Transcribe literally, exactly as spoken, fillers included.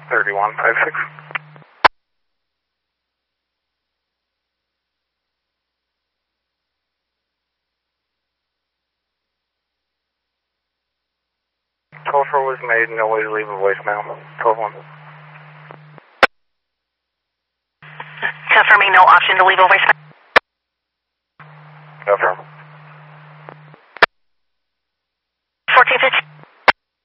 thirty-one fifty-six. Topher was made, no way to leave a voicemail. twelve one. Confirming no option to leave a voicemail. Confirm.